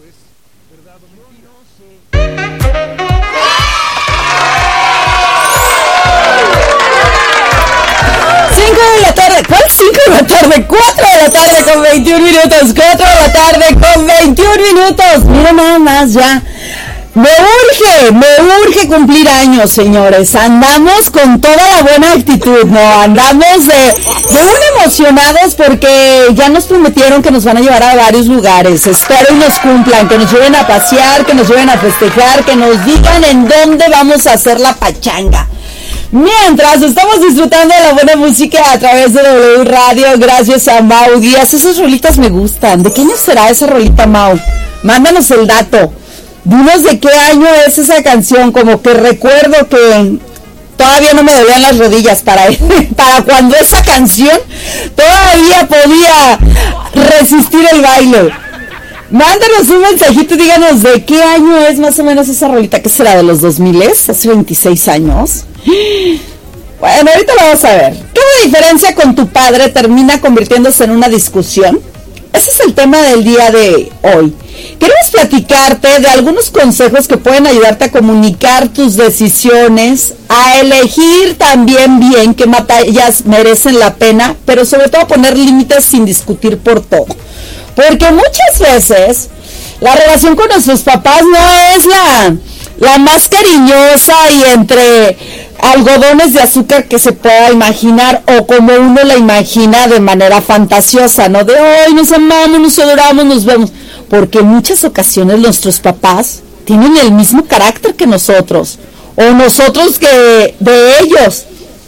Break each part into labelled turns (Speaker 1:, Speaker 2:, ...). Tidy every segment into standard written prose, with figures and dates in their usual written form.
Speaker 1: ¿Cuál 5 de la tarde? 4 de la tarde con 21 minutos. 4 de la tarde con 21 minutos. Mira nada más ya. Me urge cumplir años, señores. Andamos con toda la buena actitud, ¿no? Andamos de emocionados porque ya nos prometieron que nos van a llevar a varios lugares. Espero y nos cumplan, que nos lleven a pasear, que nos lleven a festejar, que nos digan en dónde vamos a hacer la pachanga. Mientras estamos disfrutando de la buena música a través de W Radio, gracias a Mau Díaz. Esas rolitas me gustan. ¿De qué año será esa rolita, Mau? Mándanos el dato. Dinos de qué año es esa canción. Como que recuerdo que todavía no me dolían las rodillas para cuando esa canción todavía podía resistir el baile. Mándanos un mensajito y díganos de qué año es más o menos esa rolita. ¿Qué será, de los 2000? ¿Hace 26 años? Bueno, ahorita lo vamos a ver. ¿Qué diferencia con tu padre termina convirtiéndose en una discusión? Ese es el tema del día de hoy. Queremos platicarte de algunos consejos que pueden ayudarte a comunicar tus decisiones, a elegir también bien qué batallas merecen la pena, pero sobre todo poner límites sin discutir por todo. Porque muchas veces la relación con nuestros papás no es la más cariñosa y entre algodones de azúcar que se pueda imaginar, o como uno la imagina de manera fantasiosa, ¿no? De hoy nos amamos, nos adoramos, nos vemos. Porque en muchas ocasiones nuestros papás tienen el mismo carácter que nosotros, o nosotros que de ellos.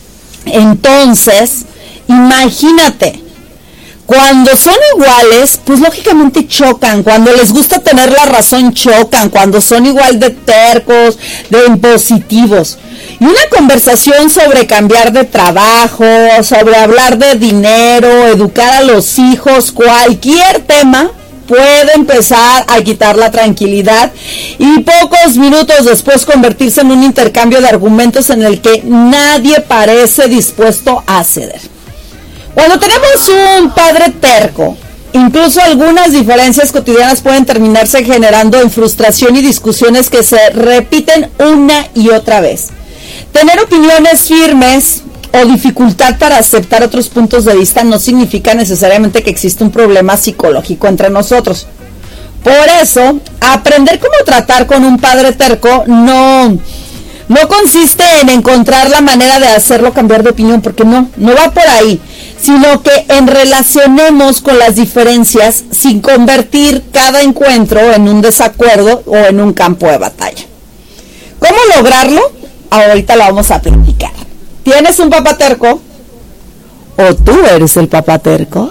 Speaker 1: Entonces, imagínate, cuando son iguales, pues lógicamente chocan. Cuando les gusta tener la razón, chocan. Cuando son igual de tercos, de impositivos. Y una conversación sobre cambiar de trabajo, sobre hablar de dinero, educar a los hijos, cualquier tema puede empezar a quitar la tranquilidad y pocos minutos después convertirse en un intercambio de argumentos en el que nadie parece dispuesto a ceder. Cuando tenemos un padre terco, incluso algunas diferencias cotidianas pueden terminarse generando en frustración y discusiones que se repiten una y otra vez. Tener opiniones firmes o dificultad para aceptar otros puntos de vista no significa necesariamente que existe un problema psicológico entre nosotros. Por eso, aprender cómo tratar con un padre terco no consiste en encontrar la manera de hacerlo cambiar de opinión, porque no va por ahí, sino que relacionemos con las diferencias sin convertir cada encuentro en un desacuerdo o en un campo de batalla. ¿Cómo lograrlo? Ahorita lo vamos a platicar. ¿Tienes un papá terco? ¿O tú eres el papá terco?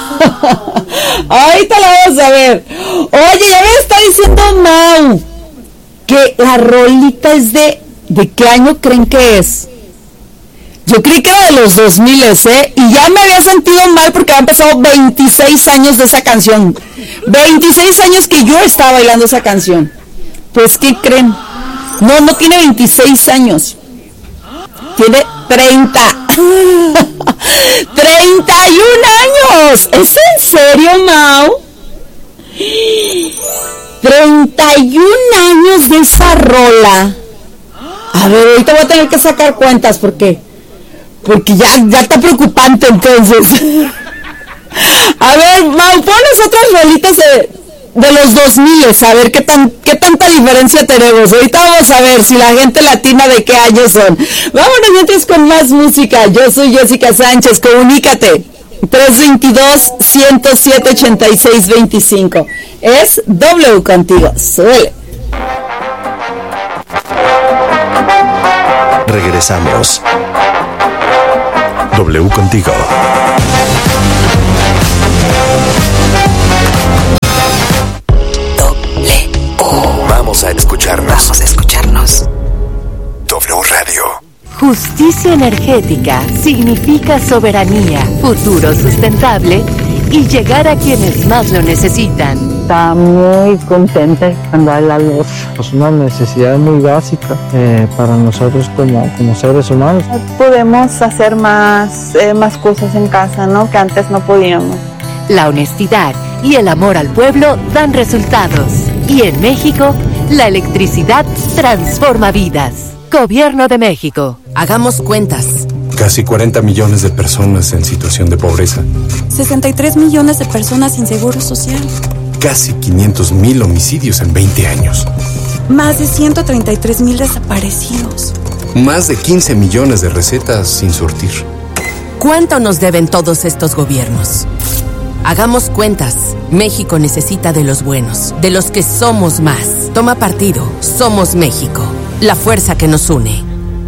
Speaker 1: Ahorita lo vamos a ver. Oye, ya me está diciendo Mau que la rolita es ¿de qué año creen que es? Yo creí que era de los 2000, y ya me había sentido mal porque habían pasado 26 años de esa canción. 26 años que yo estaba bailando esa canción. Pues, ¿qué creen? No tiene 26 años. Tiene 30. 31 años. ¿Es en serio, Mau? 31 años de esa rola. A ver, ahorita voy a tener que sacar cuentas porque ya está preocupante entonces. A ver, Mau, pones otras rolitas de los 2000, a ver qué tanta diferencia tenemos. Ahorita vamos a ver si la gente latina de qué años son. Vámonos mientras con más música. Yo soy Jessica Sánchez, comunícate. 322-107-8625. Es W contigo. Suele.
Speaker 2: Regresamos. W contigo. Vamos a escucharnos. W Radio.
Speaker 3: Justicia energética significa soberanía, futuro sustentable y llegar a quienes más lo necesitan.
Speaker 4: Está muy contenta cuando hay la luz.
Speaker 5: Es una necesidad muy básica para nosotros como seres humanos.
Speaker 4: Podemos hacer más cosas en casa, ¿no? Que antes no podíamos.
Speaker 3: La honestidad y el amor al pueblo dan resultados. Y en México, la electricidad transforma vidas. Gobierno de México.
Speaker 6: Hagamos cuentas.
Speaker 7: Casi 40 millones de personas en situación de pobreza.
Speaker 8: 63 millones de personas sin seguro social.
Speaker 7: Casi 500,000 homicidios en 20 años.
Speaker 8: Más de 133,000 desaparecidos.
Speaker 7: Más de 15 millones de recetas sin surtir.
Speaker 6: ¿Cuánto nos deben todos estos gobiernos? Hagamos cuentas. México necesita de los buenos, de los que somos más. Toma partido. Somos México. La fuerza que nos une.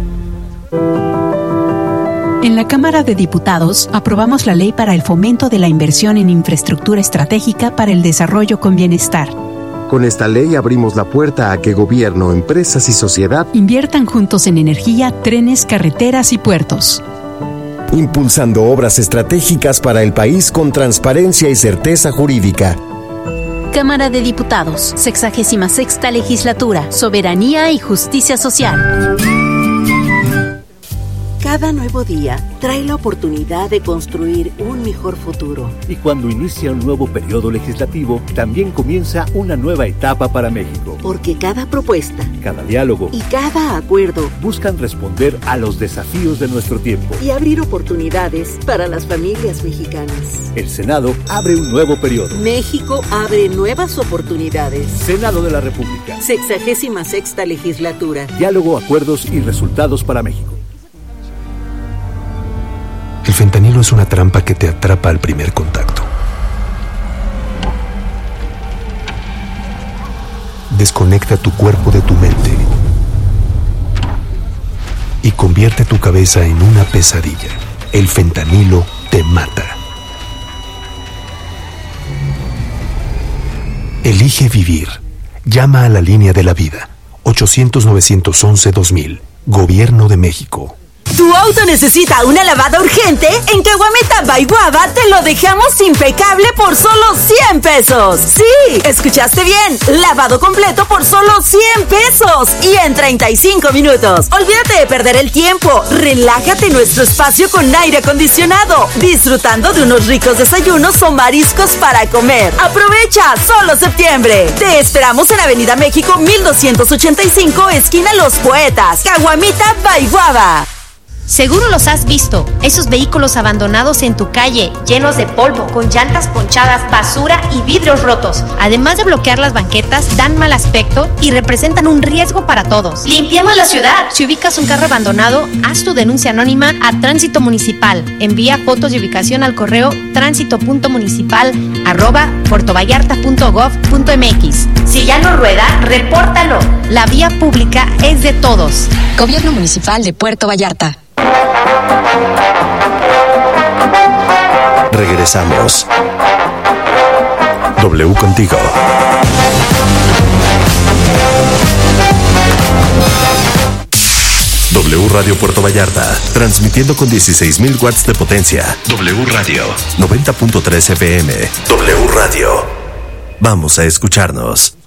Speaker 9: En la Cámara de Diputados aprobamos la ley para el fomento de la inversión en infraestructura estratégica para el desarrollo con bienestar.
Speaker 10: Con esta ley abrimos la puerta a que gobierno, empresas y sociedad
Speaker 9: inviertan juntos en energía, trenes, carreteras y puertos.
Speaker 11: Impulsando obras estratégicas para el país con transparencia y certeza jurídica.
Speaker 12: Cámara de Diputados, 66ª Legislatura, Soberanía y Justicia Social.
Speaker 13: Cada nuevo día trae la oportunidad de construir un mejor futuro.
Speaker 14: Y cuando inicia un nuevo periodo legislativo, también comienza una nueva etapa para México.
Speaker 13: Porque cada propuesta,
Speaker 14: cada diálogo
Speaker 13: y cada acuerdo
Speaker 14: buscan responder a los desafíos de nuestro tiempo
Speaker 13: y abrir oportunidades para las familias mexicanas.
Speaker 14: El Senado abre un nuevo periodo.
Speaker 13: México abre nuevas oportunidades.
Speaker 14: Senado de la República.
Speaker 13: 66ª Legislatura.
Speaker 14: Diálogo, acuerdos y resultados para México.
Speaker 2: El fentanilo es una trampa que te atrapa al primer contacto. Desconecta tu cuerpo de tu mente y convierte tu cabeza en una pesadilla. El fentanilo te mata. Elige vivir. Llama a la línea de la vida. 800-911-2000. Gobierno de México.
Speaker 1: ¿Tu auto necesita una lavada urgente? En Caguamita by Guava te lo dejamos impecable por solo 100 pesos. Sí, escuchaste bien. Lavado completo por solo 100 pesos y en 35 minutos. Olvídate de perder el tiempo. Relájate en nuestro espacio con aire acondicionado, disfrutando de unos ricos desayunos o mariscos para comer. Aprovecha, solo septiembre. Te esperamos en Avenida México 1285, esquina Los Poetas, Caguamita by Guava.
Speaker 15: Seguro los has visto, esos vehículos abandonados en tu calle, llenos de polvo, con llantas ponchadas, basura y vidrios rotos. Además de bloquear las banquetas, dan mal aspecto y representan un riesgo para todos. ¡Limpiemos la ciudad! Si ubicas un carro abandonado, haz tu denuncia anónima a Tránsito Municipal. Envía fotos de ubicación al correo transito.municipal@puertovallarta.gov.mx. Si ya no rueda, repórtalo. La vía pública es de todos.
Speaker 12: Gobierno Municipal de Puerto Vallarta.
Speaker 2: Regresamos. W contigo. W Radio Puerto Vallarta, transmitiendo con 16,000 watts de potencia. W Radio 90.3 FM. W Radio. Vamos a escucharnos.